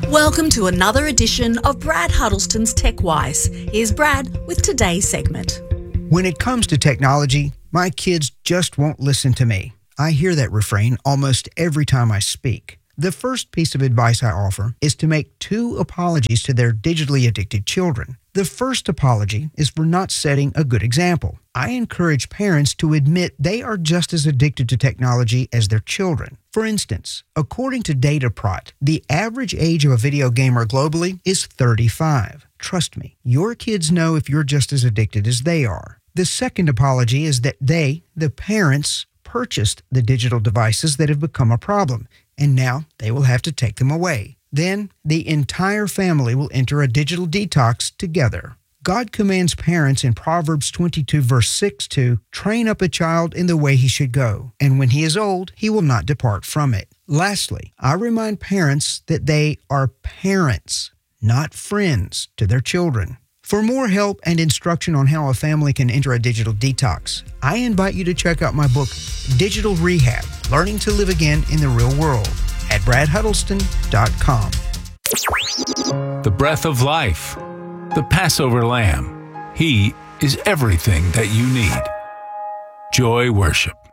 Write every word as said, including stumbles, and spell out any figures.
Welcome to another edition of Brad Huddleston's TechWise. Here's Brad with today's segment. When it comes to technology, my kids just won't listen to me. I hear that refrain almost every time I speak. The first piece of advice I offer is to make two apologies to their digitally addicted children. The first apology is for not setting a good example. I encourage parents to admit they are just as addicted to technology as their children. For instance, according to Dataprot, the average age of a video gamer globally is thirty-five. Trust me, your kids know if you're just as addicted as they are. The second apology is that they, the parents, purchased the digital devices that have become a problem, and now they will have to take them away. Then the entire family will enter a digital detox together. God commands parents in Proverbs twenty-two, verse six to train up a child in the way he should go, and when he is old, he will not depart from it. Lastly, I remind parents that they are parents, not friends to their children. For more help and instruction on how a family can enter a digital detox, I invite you to check out my book, Digital Rehab, Learning to Live Again in the Real World, at brad huddleston dot com. The breath of life, the Passover Lamb. He is everything that you need. Joy Worship.